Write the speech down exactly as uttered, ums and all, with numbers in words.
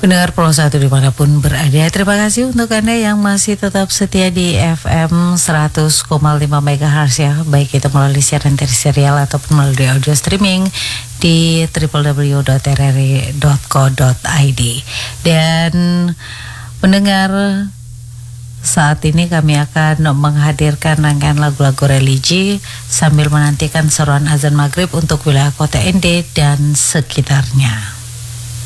Pendengar Pro satu dimanapun berada, terima kasih untuk Anda yang masih tetap setia di F M seratus koma lima megahertz ya, baik itu melalui siaran serial ataupun melalui audio streaming di w w w dot r r i dot co dot i d. Dan pendengar, saat ini kami akan menghadirkan rangkaian lagu-lagu religi sambil menantikan seruan azan maghrib untuk wilayah kota N D dan sekitarnya.